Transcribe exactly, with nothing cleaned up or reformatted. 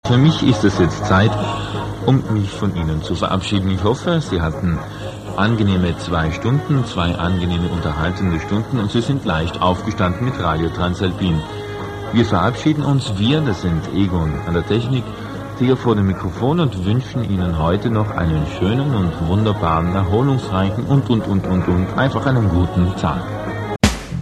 Für mich ist es jetzt Zeit, um mich von Ihnen zu verabschieden. Ich hoffe, Sie hatten angenehme zwei Stunden, zwei angenehme unterhaltende Stunden und Sie sind leicht aufgestanden mit Radio Transalpin. Wir verabschieden uns, wir, das sind Egon an der Technik, hier vor dem Mikrofon und wünschen Ihnen heute noch einen schönen und wunderbaren, erholungsreichen und, und, und, und, und, einfach einen guten Tag.